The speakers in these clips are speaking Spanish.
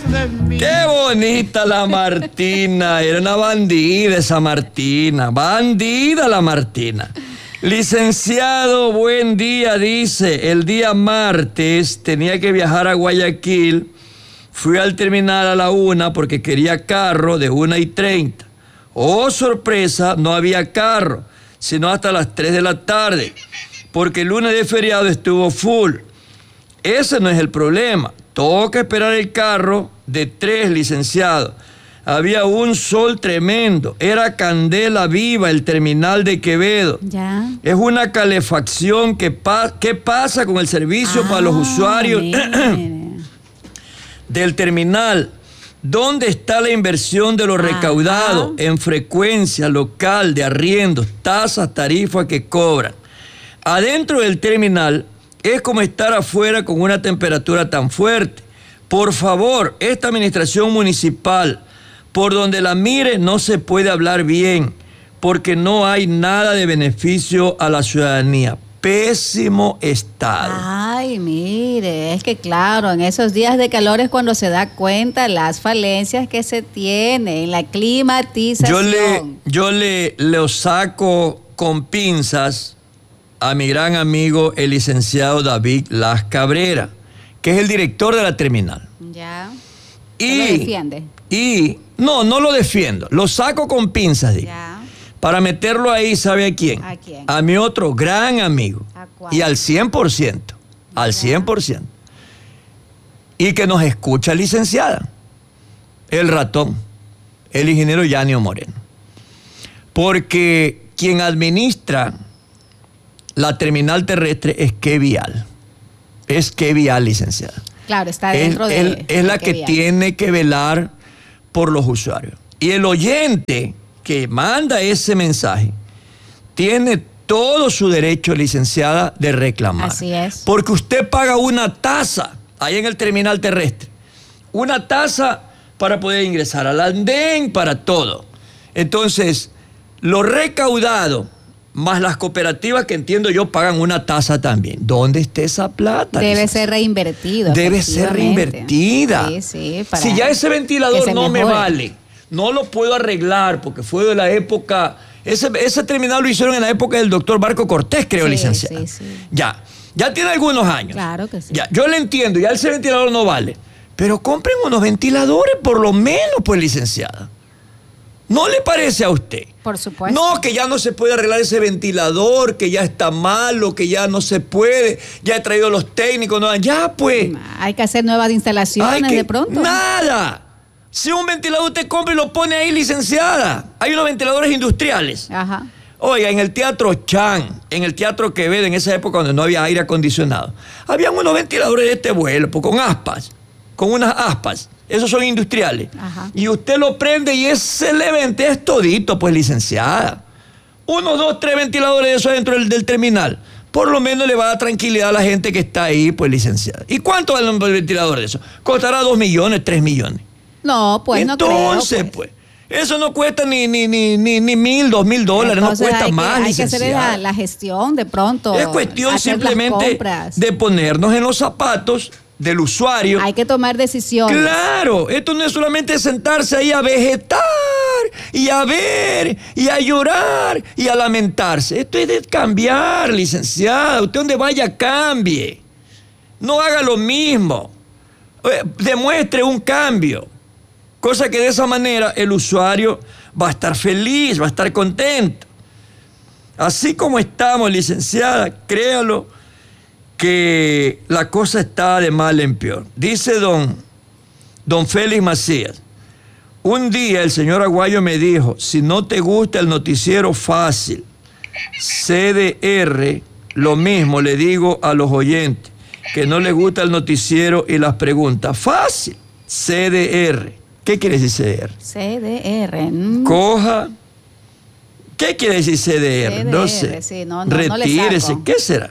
Qué bonita la Martina. Era una bandida esa Martina. Bandida la Martina. Licenciado, buen día, dice. El día martes tenía que viajar a Guayaquil. Fui al terminal a la 1 porque quería carro de 1:30. Oh, sorpresa, no había carro, sino hasta las 3 de la tarde, porque el lunes de feriado estuvo full. Ese no es el problema. Toca esperar el carro de 3, licenciado. Había un sol tremendo. Era candela viva el terminal de Quevedo. Ya. Es una calefacción. ¿Qué pasa con el servicio para los usuarios del terminal? ¿Dónde está la inversión de lo recaudado en frecuencia local de arriendos, tasas, tarifas que cobran? Adentro del terminal es como estar afuera con una temperatura tan fuerte. Por favor, esta administración municipal, por donde la mire, no se puede hablar bien, porque no hay nada de beneficio a la ciudadanía. Pésimo estado. Ay, mire, es que claro, en esos días de calor es cuando se da cuenta las falencias que se tienen en la climatización. Yo le saco con pinzas a mi gran amigo, el licenciado David Las Cabrera, que es el director de la terminal. Ya. Y, ¿lo defiende? No lo defiendo. Lo saco con pinzas, digo. Ya. Para meterlo ahí, ¿sabe a quién? ¿A quién? A mi otro gran amigo. ¿A cuál? Y al 100%. Al 100%. Y que nos escucha, licenciada. El ratón. El ingeniero Yanio Moreno. Porque quien administra la terminal terrestre es Quevial. Es Quevial, licenciada. Claro, está dentro de... Es la que tiene que velar por los usuarios. Y el oyente que manda ese mensaje tiene todo su derecho, licenciada, de reclamar. Así es. Porque usted paga una tasa ahí en el terminal terrestre. Una tasa para poder ingresar al andén, para todo. Entonces, lo recaudado, más las cooperativas que entiendo yo pagan una tasa también. ¿Dónde está esa plata? Debe ser reinvertido. Debe ser reinvertida. Sí, si ya ese ventilador no me vale, no lo puedo arreglar porque fue de la época... Ese terminal lo hicieron en la época del doctor Barco Cortés, creo, licenciado. Sí. Ya tiene algunos años. Claro que sí. Ya, yo le entiendo, ya ese ventilador no vale. Pero compren unos ventiladores por lo menos, pues, licenciada. ¿No le parece a usted? Por supuesto. No, que ya no se puede arreglar ese ventilador, que ya está malo, que ya no se puede, ya he traído los técnicos, no, ya pues. Hay que hacer nuevas instalaciones de pronto. Nada. Si un ventilador usted compra y lo pone ahí, licenciada, hay unos ventiladores industriales. Ajá. Oiga, en el Teatro Chan, en el Teatro Quevedo, en esa época donde no había aire acondicionado, habían unos ventiladores de este vuelo, pues, con aspas, con unas aspas. Esos son industriales. Ajá. Y usted lo prende y ese le vente es todito, pues, licenciada. 1, 2, 3 ventiladores de esos dentro del terminal. Por lo menos le va a dar tranquilidad a la gente que está ahí, pues, licenciada. ¿Y cuánto vale un ventilador de eso? Costará 2 millones, 3 millones. No, pues entonces, no creo, pues. Eso no cuesta ni $1,000, $2,000, entonces, no cuesta más, hay que hacer la gestión de pronto. Es cuestión simplemente de ponernos en los zapatos del usuario. Hay que tomar decisiones. Claro, esto no es solamente sentarse ahí a vegetar y a ver y a llorar y a lamentarse. Esto es de cambiar, licenciada. Usted donde vaya cambie. No haga lo mismo. Demuestre un cambio. Cosa que de esa manera el usuario va a estar feliz, va a estar contento. Así como estamos, licenciada, créalo que la cosa está de mal en peor. Dice don Félix Macías, un día el señor Aguayo me dijo, si no te gusta el noticiero fácil, CDR, lo mismo le digo a los oyentes, que no les gusta el noticiero y las preguntas. Fácil, CDR. ¿Qué quiere decir CDR? CDR. Coja. ¿Qué quiere decir CDR? No sé. Sí, no retírese. No, ¿Qué será?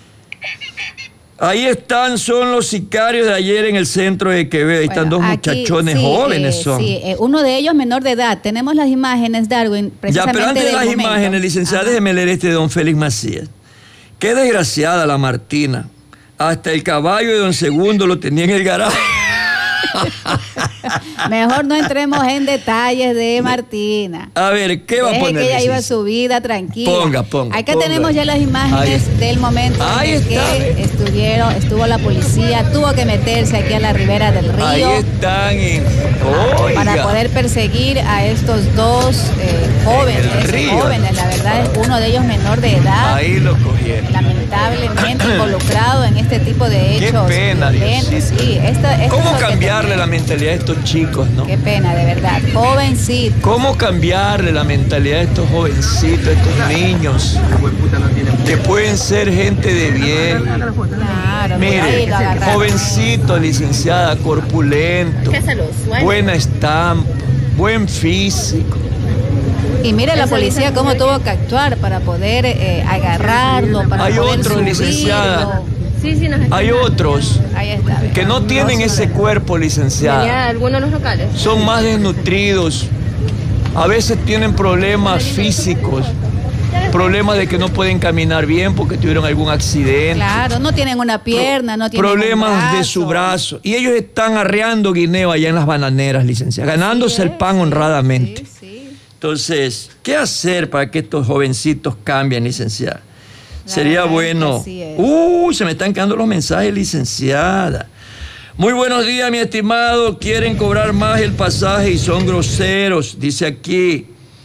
Ahí son los sicarios de ayer en el centro de Quevedo. Ahí están dos muchachones jóvenes. Sí, uno de ellos menor de edad. Tenemos las imágenes, Darwin, precisamente. Ya, pero antes de las momento. imágenes, licenciada, déjeme leer de don Félix Macías. Qué desgraciada la Martina. Hasta el caballo de don Segundo lo tenía en el garaje. Mejor no entremos en detalles de Martina. A ver, ¿qué va a poner? Que ella iba a su vida tranquila. Ponga. Acá tenemos ya las imágenes del momento en que estuvo la policía, tuvo que meterse aquí a la ribera del río. Ahí están. Para poder perseguir a estos dos jóvenes, la verdad es uno de ellos menor de edad. Ahí lo cogieron. Lamentablemente involucrado en este tipo de hechos. Qué pena, Diosito. Sí, ¿Cómo cambiarle la mentalidad a estos chicos, no? Qué pena, de verdad. Jovencitos. ¿Cómo cambiarle la mentalidad a estos jovencitos, a estos niños? Que pueden ser gente de bien. Claro, mire, jovencito, licenciada, corpulento, buena estampa, buen físico. Y mire la policía cómo tuvo que actuar para poder agarrarlo, para Hay poder otros, subirlo. Licenciada. Hay otros que no tienen ese cuerpo, licenciada. ¿Algunos de los locales? Son más desnutridos. A veces tienen problemas físicos. Problemas de que no pueden caminar bien porque tuvieron algún accidente. Claro, no tienen una pierna, no tienen problemas de su brazo. Y ellos están arreando guineo allá en las bananeras, licenciada, ganándose el pan honradamente. Sí. Entonces, ¿qué hacer para que estos jovencitos cambien, licenciada? Sería bueno. Se me están quedando los mensajes, licenciada. Muy buenos días, mi estimado. Quieren cobrar más el pasaje y son groseros. Dice aquí.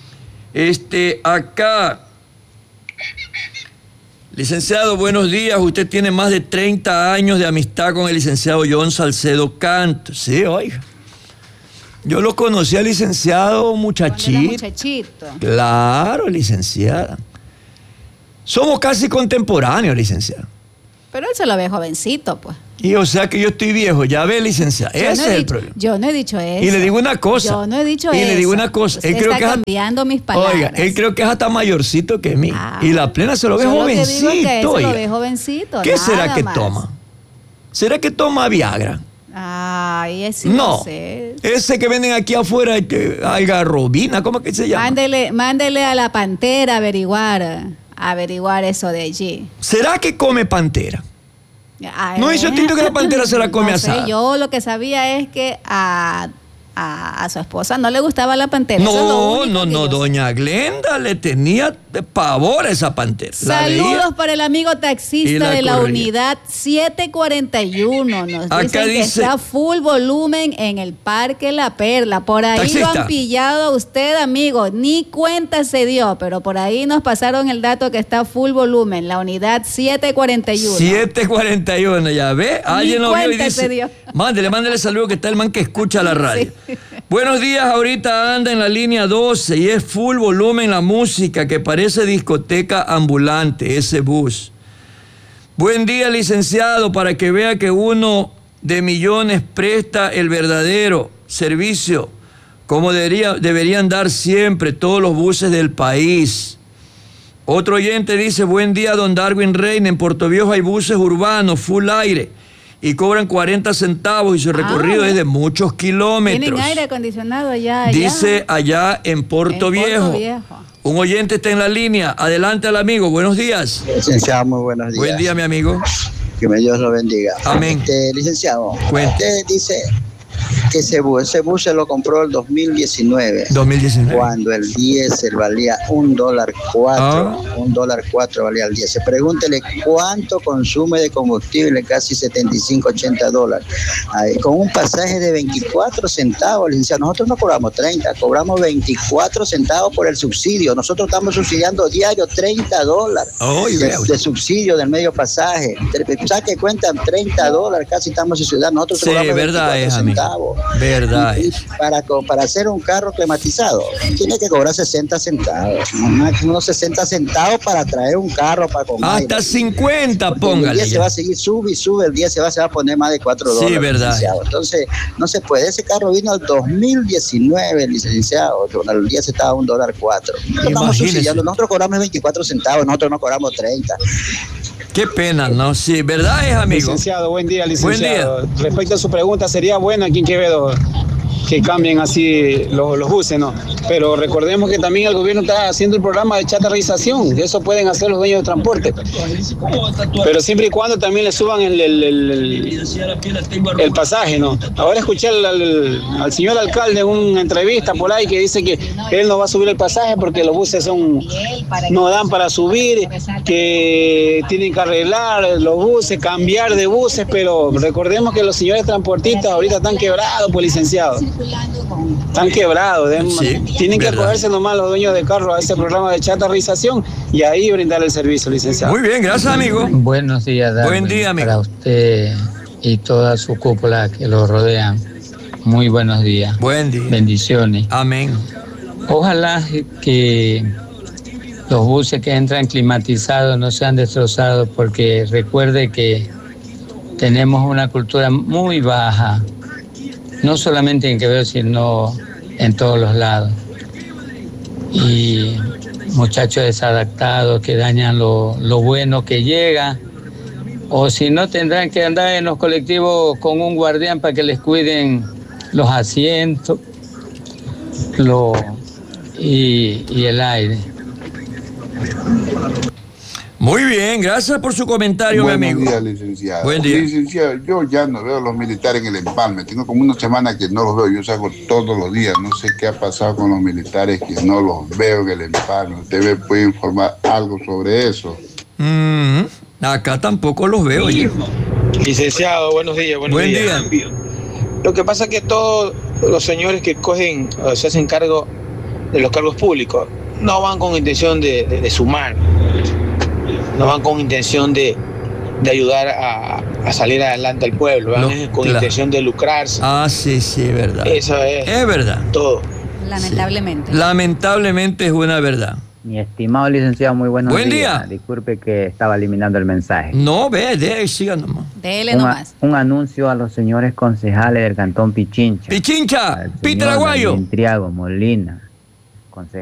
Acá. Licenciado, buenos días. Usted tiene más de 30 años de amistad con el licenciado John Salcedo Canto. Sí, oiga. Yo lo conocí al licenciado muchachito. Claro, licenciada. Somos casi contemporáneos, licenciada. Pero él se lo ve jovencito, pues. Y o sea que yo estoy viejo, ya ve, licenciada. Ese es el problema. Yo no he dicho eso. Y le digo una cosa. Yo no he dicho eso. Y le digo una cosa. Él creo que cambiando mis palabras. Oiga, él creo que es hasta mayorcito que mí. Y la plena se lo ve jovencito. Que él se lo ve jovencito. ¿Qué será que toma? ¿Será que toma Viagra? Ay, ese no sé. Ese que venden aquí afuera, algarrobina, ¿cómo que se llama? Mándele a la Pantera a averiguar eso de allí. ¿Será que come Pantera? No hizo tinto que la Pantera se la come asada. Yo lo que sabía es que a su esposa no le gustaba la Pantera. No, doña Glenda le tenía pavor a esa Pantera. Saludos para el amigo taxista de la unidad 741. Nos dicen que está full volumen en el Parque La Perla. Por ahí taxista. Lo han pillado a usted, amigo. Ni cuenta se dio, pero por ahí nos pasaron el dato que está full volumen. La unidad 741. 741, ya ve. Alguien lo vio y dice, mándele saludo que está el man que escucha la radio. Sí. Buenos días, ahorita anda en la línea 12 y es full volumen la música que parece discoteca ambulante, ese bus. Buen día, licenciado, para que vea que uno de millones presta el verdadero servicio, como deberían dar siempre todos los buses del país. Otro oyente dice, buen día, don Darwin Reina, en Puerto Viejo hay buses urbanos, full aire, y cobran 40 centavos y su recorrido es de muchos kilómetros. Tienen aire acondicionado allá. Dice allá en Puerto Viejo. Un oyente está en la línea. Adelante al amigo. Buenos días. Licenciado, muy buenos días. Buen día, mi amigo. Que Dios lo bendiga. Amén. Licenciado, usted dice que ese bus se lo compró el 2019. Cuando el diésel valía $1.04. $1.04 valía el diésel. Pregúntele cuánto consume de combustible, casi $75-80. Con un pasaje de 24 centavos, licenciado. Nosotros no cobramos 30, cobramos 24 centavos por el subsidio. Nosotros estamos subsidiando diario $30 de subsidio del medio pasaje. Saque cuenta, $30 casi estamos subsidiando. Nosotros cobramos 24 centavos. Verdad. Para hacer un carro climatizado tiene que cobrar 60 centavos. Unos 60 centavos para traer un carro para comer. Hasta 50, póngale. El día se va a seguir, sube y sube. El día se va a poner más de $4. Sí, verdad. Licenciado. Entonces, no se puede. Ese carro vino al 2019, licenciado. El día se estaba a $1.04. Estamos subsidiando. Nosotros cobramos 24 centavos. Nosotros no cobramos 30. Qué pena, ¿no? Sí, ¿verdad es, amigo? Licenciado, buen día, licenciado. Buen día. Respecto a su pregunta, ¿sería bueno aquí en Quevedo que cambien así los buses, ¿no? Pero recordemos que también el gobierno está haciendo el programa de chatarrización, eso pueden hacer los dueños de transporte. Pero siempre y cuando también le suban el pasaje, ¿no? Ahora escuché al señor alcalde en una entrevista por ahí que dice que él no va a subir el pasaje porque los buses no dan para subir, que tienen que arreglar los buses, cambiar de buses, pero recordemos que los señores transportistas ahorita están quebrados, pues, licenciados. Están quebrados, tienen que acogerse nomás los dueños de carro a ese programa de chatarrización y ahí brindar el servicio, licenciado. Muy bien, gracias, amigo. Buenos días, Darwin. Buen día, amigo. Para usted y toda su cúpula que lo rodean. Muy buenos días. Buen día. Bendiciones. Amén. Ojalá que los buses que entran climatizados no sean destrozados, porque recuerde que tenemos una cultura muy baja, no solamente en Quevedo, sino en todos los lados. Y muchachos desadaptados que dañan lo bueno que llega, o si no tendrán que andar en los colectivos con un guardián para que les cuiden los asientos y el aire. Muy bien, gracias por su comentario, mi amigo. Buen día, licenciado. Buen día. Licenciado, yo ya no veo a los militares en el empalme. Tengo como una semana que no los veo. Yo salgo todos los días. No sé qué ha pasado con los militares que no los veo en el empalme. ¿Usted me puede informar algo sobre eso? Acá tampoco los veo. Licenciado, buenos días. Buen día. Lo que pasa es que todos los señores que cogen o se hacen cargo de los cargos públicos no van con intención de sumar, no van con intención de ayudar a salir adelante al pueblo, van con intención de lucrarse. Sí, es verdad. Eso es verdad. Todo. Lamentablemente. Sí. Lamentablemente es una verdad. Mi estimado licenciado, muy buenos Buen días. día. Disculpe que estaba eliminando el mensaje. No, siga nomás. Dele nomás. Un anuncio a los señores concejales del cantón Pichincha. Pichincha, Pitaraguayo. Triago, Molina, concejal.